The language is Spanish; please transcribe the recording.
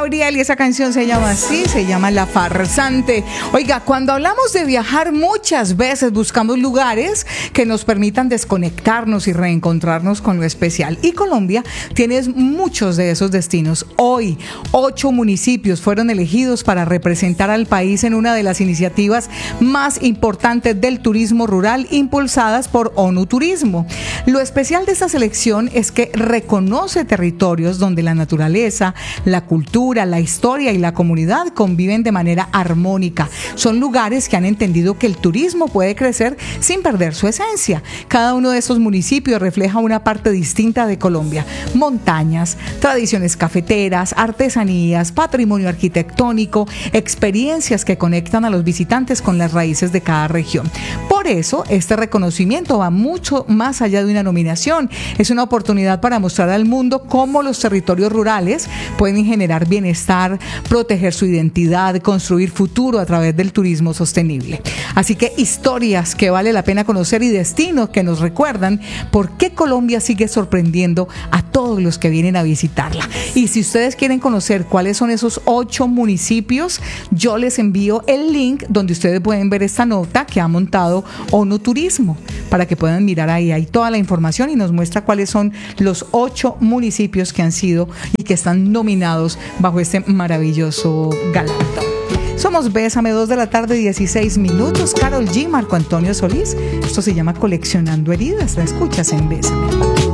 Gabriel, y esa canción se llama así, se llama La Farsante. Oiga, cuando hablamos de viajar, muchas veces buscamos lugares que nos permitan desconectarnos y reencontrarnos con lo especial. Y Colombia tiene muchos de esos destinos. Hoy, 8 municipios fueron elegidos para representar al país en una de las iniciativas más importantes del turismo rural impulsadas por ONU Turismo. Lo especial de esta selección es que reconoce territorios donde la naturaleza, la cultura, la historia y la comunidad conviven de manera armónica. Son lugares que han entendido que el turismo puede crecer sin perder su esencia. Cada uno de esos municipios refleja una parte distinta de Colombia: montañas, tradiciones cafeteras, artesanías, patrimonio arquitectónico, experiencias que conectan a los visitantes con las raíces de cada región. Por eso, este reconocimiento va mucho más allá de una nominación. Es una oportunidad para mostrar al mundo cómo los territorios rurales pueden generar bienestar, proteger su identidad, construir futuro a través del turismo sostenible. Así que historias que vale la pena conocer y destinos que nos recuerdan por qué Colombia sigue sorprendiendo a todos los que vienen a visitarla. Y si ustedes quieren conocer cuáles son esos 8 municipios, yo les envío el link donde ustedes pueden ver esta nota que ha montado ONU Turismo para que puedan mirar ahí. Hay toda la información y nos muestra cuáles son los 8 municipios que han sido y que están nominados bajo este maravilloso galardón. Somos Bésame, 2 de la tarde, 16 minutos. Karol G, Marco Antonio Solís. Esto se llama Coleccionando Heridas. La escuchas en Bésame.